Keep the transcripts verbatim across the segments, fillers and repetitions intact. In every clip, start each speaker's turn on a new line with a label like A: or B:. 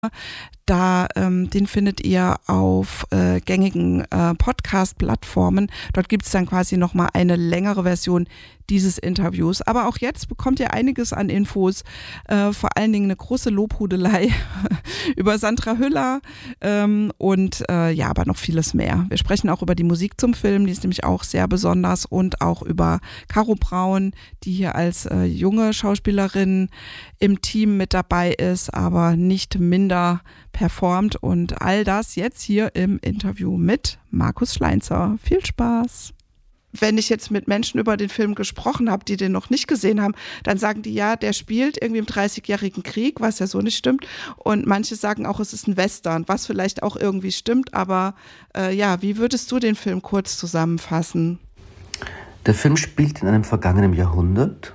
A: Da, ähm, den findet ihr auf äh, gängigen äh, Podcast-Plattformen. Dort gibt es dann quasi nochmal eine längere Version dieses Interviews. Aber auch jetzt bekommt ihr einiges an Infos, äh, vor allen Dingen eine große Lobhudelei über Sandra Hüller ähm, und äh, ja, aber noch vieles mehr. Wir sprechen auch über die Musik zum Film, die ist nämlich auch sehr besonders, und auch über Caro Braun, die hier als äh, junge Schauspielerin im Team mit dabei ist, aber nicht minder performt, und all das jetzt hier im Interview mit Markus Schleinzer. Viel Spaß! Wenn ich jetzt mit Menschen über den Film gesprochen habe, die den noch nicht gesehen haben, dann sagen die, ja, der spielt irgendwie im dreißigjährigen Krieg, was ja so nicht stimmt. Und manche sagen auch, es ist ein Western, was vielleicht auch irgendwie stimmt. Aber äh, ja, wie würdest du den Film kurz zusammenfassen?
B: Der Film spielt in einem vergangenen Jahrhundert.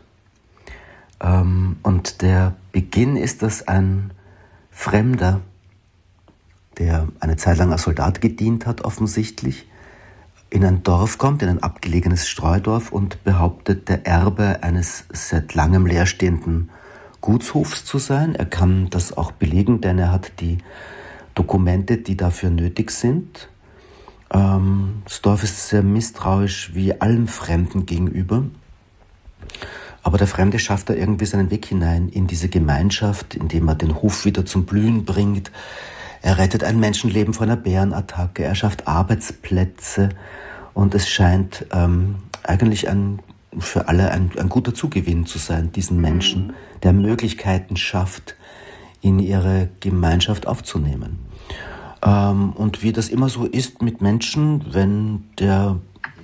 B: Ähm, und der Beginn ist, dass ein Fremder, der eine Zeit lang als Soldat gedient hat, offensichtlich, in ein Dorf kommt, in ein abgelegenes Streudorf, und behauptet, der Erbe eines seit langem leerstehenden Gutshofs zu sein. Er kann das auch belegen, denn er hat die Dokumente, die dafür nötig sind. Ähm, das Dorf ist sehr misstrauisch wie allen Fremden gegenüber. Aber der Fremde schafft da irgendwie seinen Weg hinein in diese Gemeinschaft, indem er den Hof wieder zum Blühen bringt. Er rettet ein Menschenleben vor einer Bärenattacke, er schafft Arbeitsplätze, und es scheint ähm, eigentlich ein, für alle ein, ein guter Zugewinn zu sein, diesen Menschen, der Möglichkeiten schafft, in ihre Gemeinschaft aufzunehmen. Ähm, und wie das immer so ist mit Menschen, wenn, der,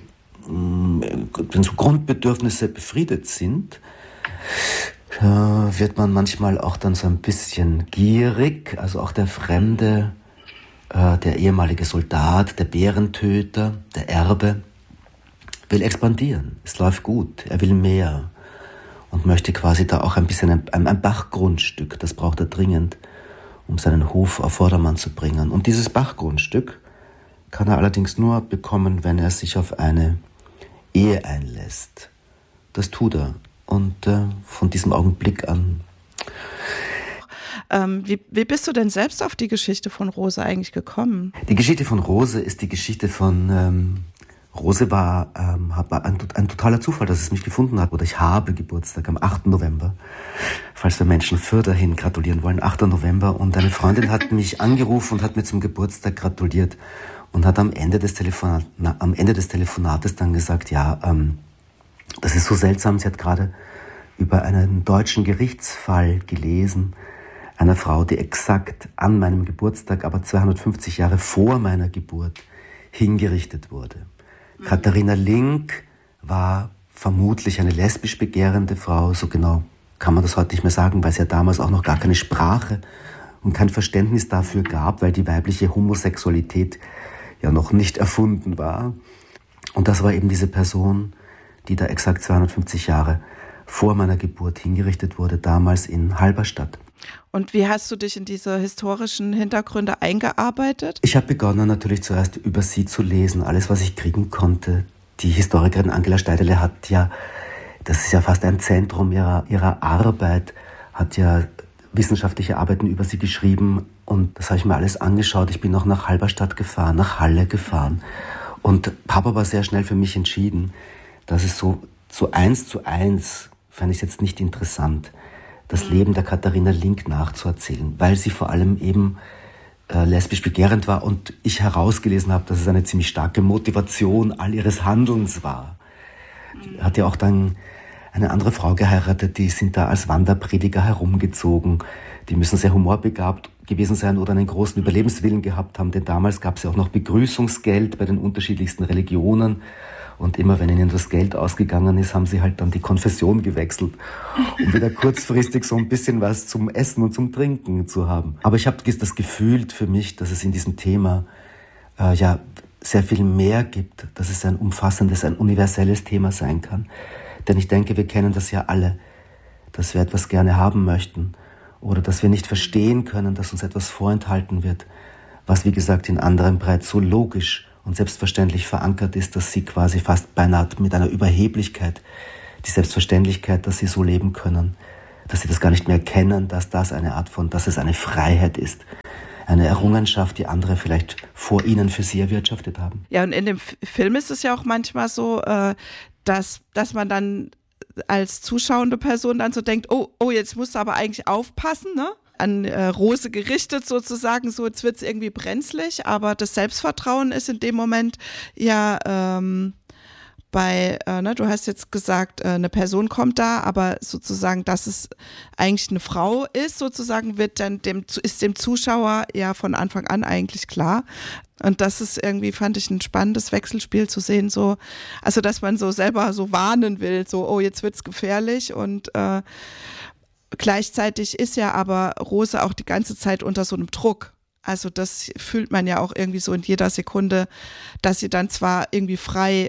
B: wenn so Grundbedürfnisse befriedet sind, äh, wird man manchmal auch dann so ein bisschen gierig. Also auch der Fremde, äh, der ehemalige Soldat, der Bärentöter, der Erbe, will expandieren. Es läuft gut, er will mehr und möchte quasi da auch ein bisschen ein, ein, ein Bachgrundstück, das braucht er dringend, um seinen Hof auf Vordermann zu bringen. Und dieses Bachgrundstück kann er allerdings nur bekommen, wenn er sich auf eine Ehe einlässt. Das tut er. Und äh, von diesem Augenblick an.
A: Ähm, wie, wie bist du denn selbst auf die Geschichte von Rose eigentlich gekommen?
B: Die Geschichte von Rose ist die Geschichte von... Ähm, Rose war, ähm, war ein, ein totaler Zufall, dass es mich gefunden hat. Oder ich habe Geburtstag am achten November, falls wir Menschen für dahin gratulieren wollen, achter November. Und eine Freundin hat mich angerufen und hat mir zum Geburtstag gratuliert und hat am Ende des, Telefonat, na, am Ende des Telefonates dann gesagt, ja, ähm, das ist so seltsam, sie hat gerade über einen deutschen Gerichtsfall gelesen, einer Frau, die exakt an meinem Geburtstag, aber zweihundertfünfzig Jahre vor meiner Geburt, hingerichtet wurde. Mhm. Katharina Link war vermutlich eine lesbisch begehrende Frau, so genau kann man das heute nicht mehr sagen, weil es ja damals auch noch gar keine Sprache und kein Verständnis dafür gab, weil die weibliche Homosexualität ja noch nicht erfunden war. Und das war eben diese Person, die da exakt zweihundertfünfzig Jahre vor meiner Geburt hingerichtet wurde, damals in Halberstadt.
A: Und wie hast du dich in diese historischen Hintergründe eingearbeitet?
B: Ich habe begonnen natürlich zuerst über sie zu lesen, alles was ich kriegen konnte. Die Historikerin Angela Steidele hat ja, das ist ja fast ein Zentrum ihrer, ihrer Arbeit, hat ja wissenschaftliche Arbeiten über sie geschrieben, und das habe ich mir alles angeschaut. Ich bin auch nach Halberstadt gefahren, nach Halle gefahren und habe aber sehr schnell für mich entschieden, dass es so, so eins zu eins, fand ich es jetzt nicht interessant, das Leben der Katharina Link nachzuerzählen, weil sie vor allem eben äh, lesbisch begehrend war und ich herausgelesen habe, dass es eine ziemlich starke Motivation all ihres Handelns war. Die hat ja auch dann eine andere Frau geheiratet, die sind da als Wanderprediger herumgezogen. Die müssen sehr humorbegabt gewesen sein oder einen großen Überlebenswillen gehabt haben, denn damals gab es ja auch noch Begrüßungsgeld bei den unterschiedlichsten Religionen. Und immer wenn ihnen das Geld ausgegangen ist, haben sie halt dann die Konfession gewechselt, um wieder kurzfristig so ein bisschen was zum Essen und zum Trinken zu haben. Aber ich habe das Gefühl für mich, dass es in diesem Thema äh, ja sehr viel mehr gibt, dass es ein umfassendes, ein universelles Thema sein kann. Denn ich denke, wir kennen das ja alle, dass wir etwas gerne haben möchten oder dass wir nicht verstehen können, dass uns etwas vorenthalten wird, was, wie gesagt, in anderen bereits so logisch und selbstverständlich verankert ist, dass sie quasi fast beinahe mit einer Überheblichkeit die Selbstverständlichkeit, dass sie so leben können, dass sie das gar nicht mehr kennen, dass das eine Art von, dass es eine Freiheit ist. Eine Errungenschaft, die andere vielleicht vor ihnen für sie erwirtschaftet haben.
A: Ja, und in dem F- Film ist es ja auch manchmal so, äh, dass, dass man dann als zuschauende Person dann so denkt, oh, oh, jetzt musst du aber eigentlich aufpassen, ne? An äh, Rose gerichtet sozusagen, so jetzt wird es irgendwie brenzlig, aber das Selbstvertrauen ist in dem Moment ja ähm, bei, äh, ne, du hast jetzt gesagt, äh, eine Person kommt da, aber sozusagen, dass es eigentlich eine Frau ist, sozusagen wird dann dem, ist dem Zuschauer ja von Anfang an eigentlich klar. Und das ist irgendwie, fand ich, ein spannendes Wechselspiel zu sehen, so, also dass man so selber so warnen will, so, oh, jetzt wird's gefährlich und äh, gleichzeitig ist ja aber Rose auch die ganze Zeit unter so einem Druck. Also das fühlt man ja auch irgendwie so in jeder Sekunde, dass sie dann zwar irgendwie frei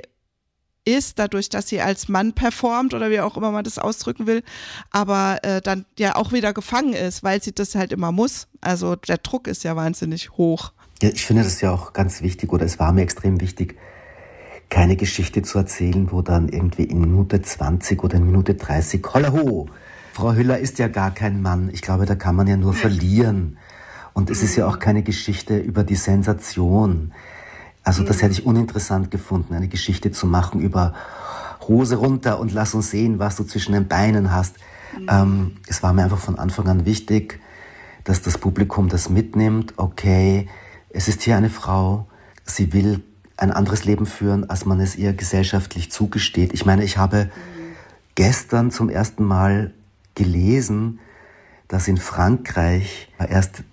A: ist, dadurch, dass sie als Mann performt oder wie auch immer man das ausdrücken will, aber äh, dann ja auch wieder gefangen ist, weil sie das halt immer muss. Also der Druck ist ja wahnsinnig hoch.
B: Ja, ich finde das ja auch ganz wichtig, oder es war mir extrem wichtig, keine Geschichte zu erzählen, wo dann irgendwie in Minute zwanzig oder in Minute dreißig, hollaho, Frau Hüller ist ja gar kein Mann. Ich glaube, da kann man ja nur verlieren. Und es ist ja auch keine Geschichte über die Sensation. Also das hätte ich uninteressant gefunden, eine Geschichte zu machen über Hose runter und lass uns sehen, was du zwischen den Beinen hast. Mhm. Ähm, es war mir einfach von Anfang an wichtig, dass das Publikum das mitnimmt. Okay, es ist hier eine Frau, sie will ein anderes Leben führen, als man es ihr gesellschaftlich zugesteht. Ich meine, ich habe mhm. gestern zum ersten Mal gelesen, dass in Frankreich erst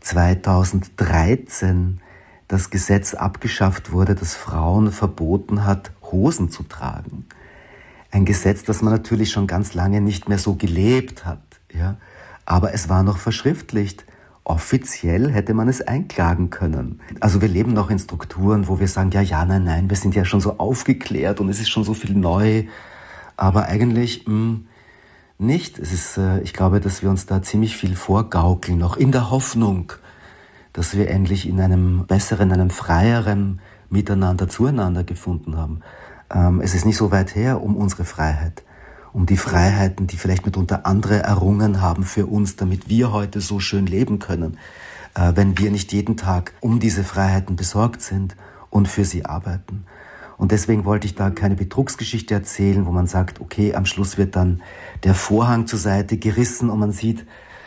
B: zweitausenddreizehn das Gesetz abgeschafft wurde, das Frauen verboten hat, Hosen zu tragen. Ein Gesetz, das man natürlich schon ganz lange nicht mehr so gelebt hat. Ja? Aber es war noch verschriftlicht. Offiziell hätte man es einklagen können. Also wir leben noch in Strukturen, wo wir sagen, ja, ja, nein, nein, wir sind ja schon so aufgeklärt und es ist schon so viel neu. Aber eigentlich mh, nicht. Es ist, äh, ich glaube, dass wir uns da ziemlich viel vorgaukeln, noch in der Hoffnung, dass wir endlich in einem besseren, einem freieren Miteinander zueinander gefunden haben. Ähm, es ist nicht so weit her um unsere Freiheit, um die Freiheiten, die vielleicht mitunter andere errungen haben für uns, damit wir heute so schön leben können, äh, wenn wir nicht jeden Tag um diese Freiheiten besorgt sind und für sie arbeiten. Und deswegen wollte ich da keine Betrugsgeschichte erzählen, wo man sagt, okay, am Schluss wird dann der Vorhang zur Seite gerissen und man sieht,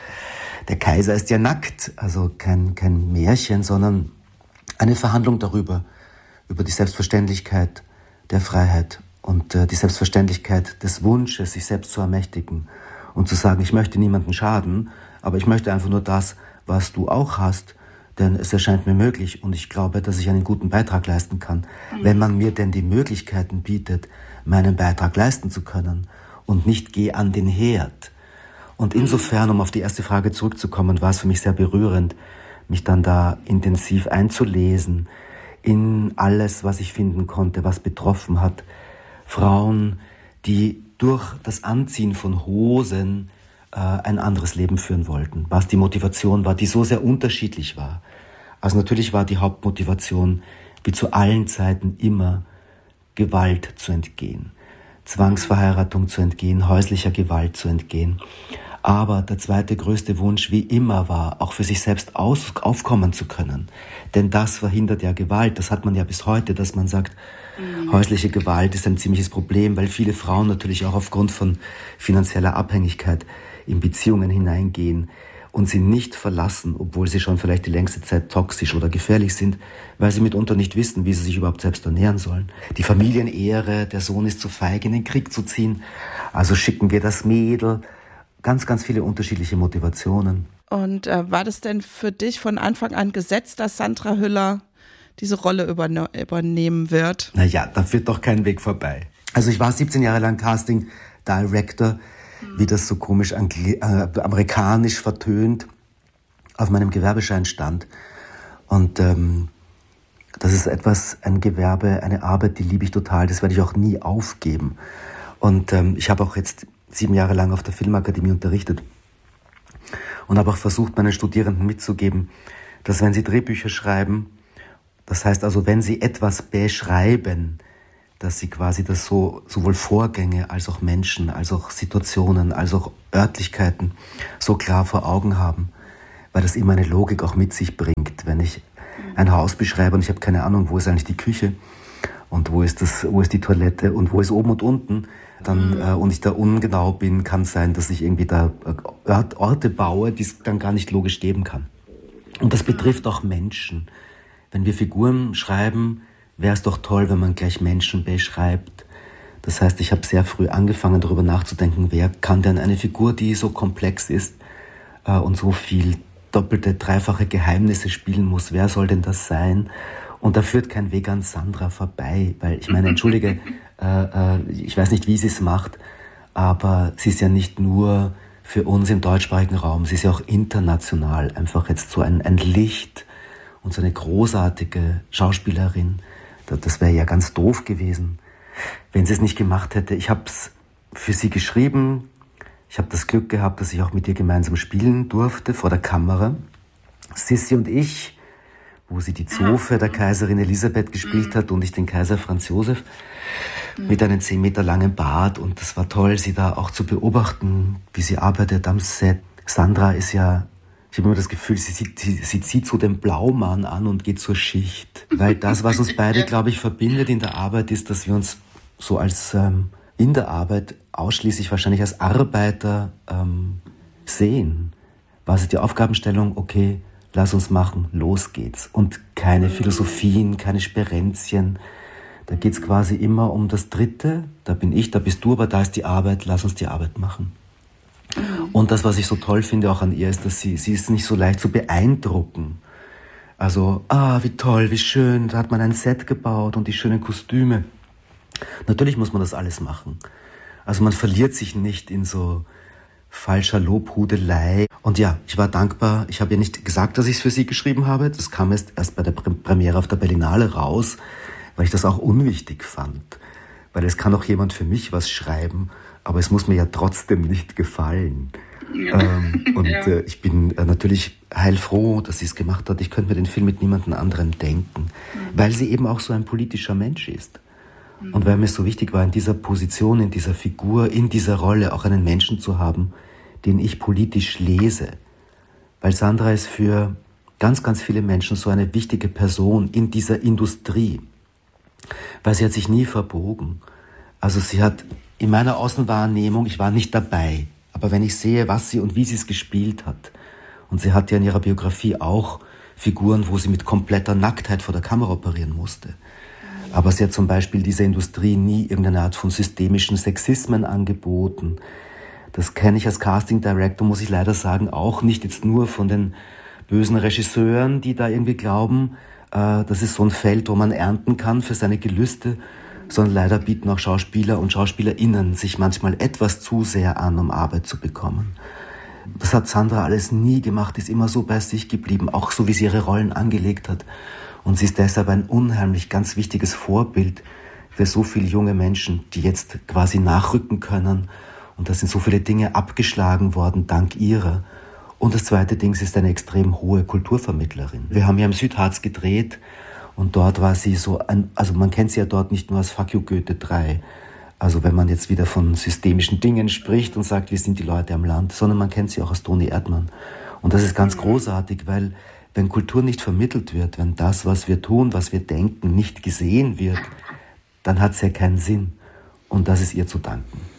B: der Kaiser ist ja nackt. Also kein, kein Märchen, sondern eine Verhandlung darüber, über die Selbstverständlichkeit der Freiheit und äh, die Selbstverständlichkeit des Wunsches, sich selbst zu ermächtigen und zu sagen, ich möchte niemandem schaden, aber ich möchte einfach nur das, was du auch hast, denn es erscheint mir möglich und ich glaube, dass ich einen guten Beitrag leisten kann, mhm. wenn man mir denn die Möglichkeiten bietet, meinen Beitrag leisten zu können und nicht gehe an den Herd. Und insofern, um auf die erste Frage zurückzukommen, war es für mich sehr berührend, mich dann da intensiv einzulesen in alles, was ich finden konnte, was betroffen hat. Frauen, die durch das Anziehen von Hosen ein anderes Leben führen wollten, was die Motivation war, die so sehr unterschiedlich war. Also natürlich war die Hauptmotivation, wie zu allen Zeiten immer, Gewalt zu entgehen, Zwangsverheiratung zu entgehen, häuslicher Gewalt zu entgehen. Aber der zweite größte Wunsch wie immer war, auch für sich selbst aus, aufkommen zu können. Denn das verhindert ja Gewalt. Das hat man ja bis heute, dass man sagt, mhm. häusliche Gewalt ist ein ziemliches Problem, weil viele Frauen natürlich auch aufgrund von finanzieller Abhängigkeit in Beziehungen hineingehen und sie nicht verlassen, obwohl sie schon vielleicht die längste Zeit toxisch oder gefährlich sind, weil sie mitunter nicht wissen, wie sie sich überhaupt selbst ernähren sollen. Die Familienehre, der Sohn ist zu feig, in den Krieg zu ziehen, also schicken wir das Mädel. Ganz, ganz viele unterschiedliche Motivationen.
A: Und äh, war das denn für dich von Anfang an gesetzt, dass Sandra Hüller diese Rolle überne- übernehmen wird?
B: Naja, da führt doch kein Weg vorbei. Also ich war siebzehn Jahre lang Casting Director, wie das so komisch angli- äh, amerikanisch vertönt, auf meinem Gewerbeschein stand. Und ähm, das ist etwas, ein Gewerbe, eine Arbeit, die liebe ich total, das werde ich auch nie aufgeben. Und ähm, ich habe auch jetzt sieben Jahre lang auf der Filmakademie unterrichtet und habe auch versucht, meinen Studierenden mitzugeben, dass wenn sie Drehbücher schreiben, das heißt also, wenn sie etwas beschreiben, dass sie quasi das so, sowohl Vorgänge als auch Menschen, als auch Situationen, als auch Örtlichkeiten so klar vor Augen haben, weil das immer eine Logik auch mit sich bringt. Wenn ich ein Haus beschreibe und ich habe keine Ahnung, wo ist eigentlich die Küche und wo ist das, wo ist die Toilette und wo ist oben und unten, dann, äh, und ich da ungenau bin, kann es sein, dass ich irgendwie da Ort, Orte baue, die es dann gar nicht logisch geben kann. Und das betrifft auch Menschen. Wenn wir Figuren schreiben, wäre es doch toll, wenn man gleich Menschen beschreibt. Das heißt, ich habe sehr früh angefangen, darüber nachzudenken, wer kann denn eine Figur, die so komplex ist äh, und so viel doppelte, dreifache Geheimnisse spielen muss, wer soll denn das sein? Und da führt kein Weg an Sandra vorbei, weil ich meine, entschuldige, äh, äh, ich weiß nicht, wie sie es macht, aber sie ist ja nicht nur für uns im deutschsprachigen Raum, sie ist ja auch international einfach jetzt so ein, ein Licht und so eine großartige Schauspielerin. Das wäre ja ganz doof gewesen, wenn sie es nicht gemacht hätte. Ich habe es für sie geschrieben. Ich habe das Glück gehabt, dass ich auch mit ihr gemeinsam spielen durfte vor der Kamera. Sissi und ich, wo sie die Zofe der Kaiserin Elisabeth gespielt hat und ich den Kaiser Franz Josef mit einem zehn Meter langen Bart. Und das war toll, sie da auch zu beobachten, wie sie arbeitet am Set. Sandra ist ja... Ich habe immer das Gefühl, sie, sie, sie, sie zieht so den Blaumann an und geht zur Schicht. Weil das, was uns beide, glaube ich, verbindet in der Arbeit, ist, dass wir uns so als ähm, in der Arbeit ausschließlich wahrscheinlich als Arbeiter ähm, sehen. Was ist die Aufgabenstellung? Okay, lass uns machen, los geht's. Und keine Philosophien, keine Sperenzien. Da geht's quasi immer um das Dritte. Da bin ich, da bist du, aber da ist die Arbeit, lass uns die Arbeit machen. Und das, was ich so toll finde auch an ihr, ist, dass sie, sie ist nicht so leicht zu beeindrucken. Also, ah, wie toll, wie schön, da hat man ein Set gebaut und die schönen Kostüme. Natürlich muss man das alles machen. Also man verliert sich nicht in so falscher Lobhudelei. Und ja, ich war dankbar. Ich habe ihr nicht gesagt, dass ich es für sie geschrieben habe. Das kam erst, erst bei der Premiere auf der Berlinale raus, weil ich das auch unwichtig fand. Weil es kann auch jemand für mich was schreiben, aber es muss mir ja trotzdem nicht gefallen. Ja. Ähm, und ja. äh, ich bin äh, natürlich heilfroh, dass sie es gemacht hat. Ich könnte mir den Film mit niemandem anderem denken, mhm. weil sie eben auch so ein politischer Mensch ist. Mhm. Und weil mir so wichtig war, in dieser Position, in dieser Figur, in dieser Rolle auch einen Menschen zu haben, den ich politisch lese. Weil Sandra ist für ganz, ganz viele Menschen so eine wichtige Person in dieser Industrie. Weil sie hat sich nie verbogen. Also sie hat in meiner Außenwahrnehmung, ich war nicht dabei, aber wenn ich sehe, was sie und wie sie es gespielt hat, und sie hat ja in ihrer Biografie auch Figuren, wo sie mit kompletter Nacktheit vor der Kamera operieren musste. Aber sie hat zum Beispiel dieser Industrie nie irgendeine Art von systemischen Sexismen angeboten. Das kenne ich als Casting Director, muss ich leider sagen, auch nicht jetzt nur von den bösen Regisseuren, die da irgendwie glauben, äh, das ist so ein Feld, wo man ernten kann für seine Gelüste, sondern leider bieten auch Schauspieler und SchauspielerInnen sich manchmal etwas zu sehr an, um Arbeit zu bekommen. Das hat Sandra alles nie gemacht, ist immer so bei sich geblieben, auch so wie sie ihre Rollen angelegt hat. Und sie ist deshalb ein unheimlich ganz wichtiges Vorbild für so viele junge Menschen, die jetzt quasi nachrücken können. Und da sind so viele Dinge abgeschlagen worden, dank ihrer. Und das zweite Ding, sie ist eine extrem hohe Kulturvermittlerin. Wir haben ja im Südharz gedreht und dort war sie so, ein, also man kennt sie ja dort nicht nur als Fuck you Goethe drei, also wenn man jetzt wieder von systemischen Dingen spricht und sagt, wie sind die Leute am Land, sondern man kennt sie auch als Toni Erdmann. Und das ist ganz großartig, weil wenn Kultur nicht vermittelt wird, wenn das, was wir tun, was wir denken, nicht gesehen wird, dann hat es ja keinen Sinn. Und das ist ihr zu danken.